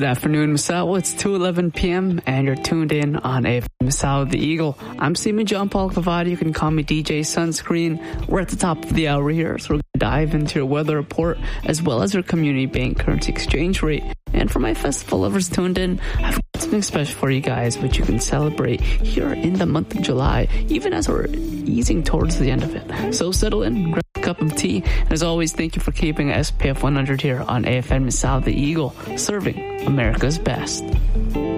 Good afternoon, Misao. It's 2:11 p.m. and you're tuned in on AFM Misao the Eagle. I'm Seaman John Paul Cavadi. You can call me DJ Sunscreen. We're at the top of the hour here, so we're going to dive into your weather report as well as your community bank currency exchange rate. And for my festival lovers tuned in, I've got something special for you guys, which you can celebrate here in the month of July, even as we're easing towards the end of it. So settle in, grab a cup of tea, and as always, thank you for keeping SPF 100 here on AFM Misao the Eagle, serving America's best.